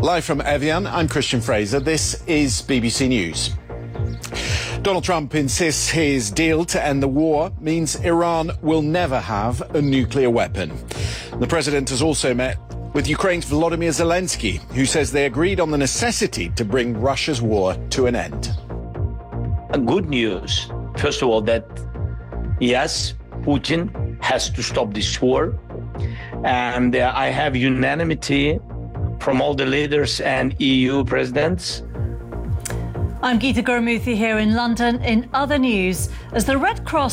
Live from Evian, I'm Christian Fraser. This is BBC News. Donald Trump insists his deal to end the war means Iran will never have a nuclear weapon. The president has also met with Ukraine's Volodymyr Zelensky, who says they agreed on the necessity to bring Russia's war to an end. Good news, first of all, that yes, Putin has to stop this war. And I have unanimity from all the leaders and EU presidents. I'm Geeta Gurumuthy here in London. In other news, as the Red Cross